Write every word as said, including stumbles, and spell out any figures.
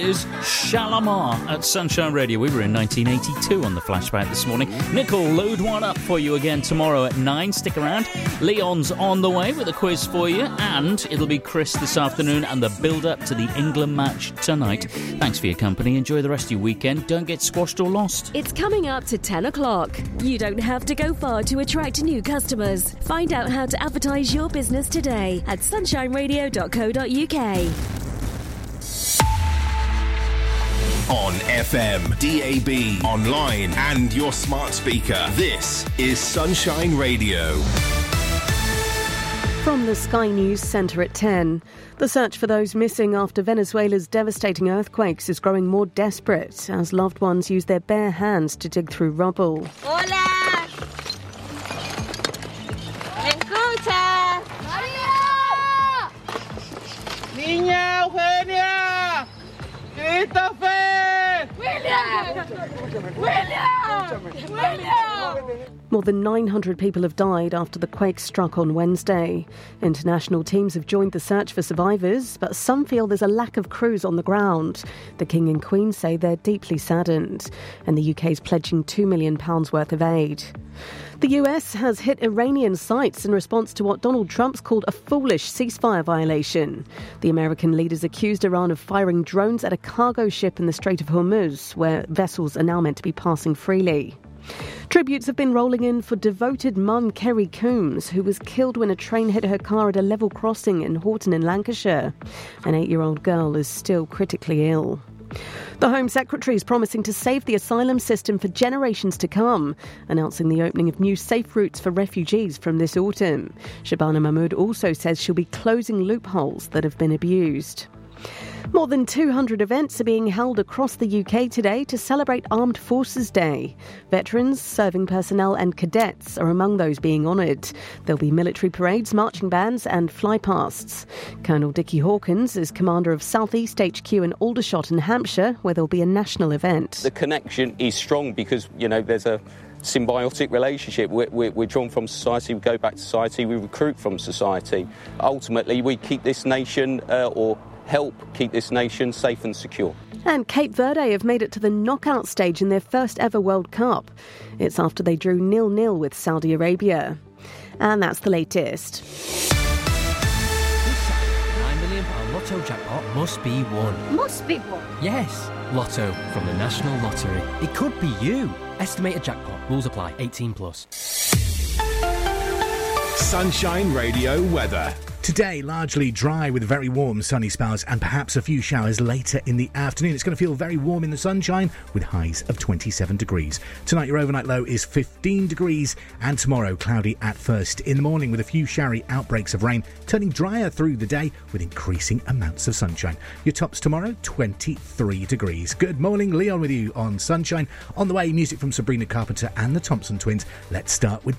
is Shalamar at Sunshine Radio. We were in nineteen eighty-two on the Flashback this morning. Nick will load one up for you again tomorrow at nine. Stick around. Leon's on the way with a quiz for you, and it'll be Chris this afternoon and the build-up to the England match tonight. Thanks for your company. Enjoy the rest of your weekend. Don't get squashed or lost. It's coming up to ten o'clock. You don't have to go far to attract new customers. Find out how to advertise your business today at sunshine radio dot co dot uk. On F M, D A B, online and your smart speaker. This is Sunshine Radio. From the Sky News Centre at ten. The search for those missing after Venezuela's devastating earthquakes is growing more desperate as loved ones use their bare hands to dig through rubble. Hola! ¿Me escucha? ¡María! ¡Niña Eugenia! ¡Christopher! ¡William! ¡William! ¡William! More than nine hundred people have died after the quake struck on Wednesday. International teams have joined the search for survivors, but some feel there's a lack of crews on the ground. The King and Queen say they're deeply saddened, and the U K is pledging two million pounds worth of aid. The U S has hit Iranian sites in response to what Donald Trump's called a foolish ceasefire violation. The American leaders accused Iran of firing drones at a cargo ship in the Strait of Hormuz, where vessels are now meant to be passing freely. Tributes have been rolling in for devoted mum Kerry Coombs, who was killed when a train hit her car at a level crossing in Horton in Lancashire. An eight-year-old girl is still critically ill. The Home Secretary is promising to save the asylum system for generations to come, announcing the opening of new safe routes for refugees from this autumn. Shabana Mahmood also says she'll be closing loopholes that have been abused. More than two hundred events are being held across the U K today to celebrate Armed Forces Day. Veterans, serving personnel and cadets are among those being honoured. There'll be military parades, marching bands and flypasts. Colonel Dickie Hawkins is commander of South East H Q in Aldershot in Hampshire, where there'll be a national event. The connection is strong because, you know, there's a symbiotic relationship. We're, we're, we're drawn from society, we go back to society, we recruit from society. Ultimately, we keep this nation uh, or help keep this nation safe and secure. And Cape Verde have made it to the knockout stage in their first ever World Cup. It's after they drew nil-nil with Saudi Arabia. And that's the latest. This nine million pounds Lotto jackpot must be won. Must be one. Yes, Lotto from the National Lottery. It could be you. Estimated jackpot. Rules apply. eighteen plus. Sunshine Radio weather. Today, largely dry with very warm sunny spells and perhaps a few showers later in the afternoon. It's going to feel very warm in the sunshine with highs of twenty-seven degrees. Tonight, your overnight low is fifteen degrees and tomorrow, cloudy at first in the morning with a few showery outbreaks of rain, turning drier through the day with increasing amounts of sunshine. Your tops tomorrow, twenty-three degrees. Good morning, Leon with you on Sunshine. On the way, music from Sabrina Carpenter and the Thompson Twins. Let's start with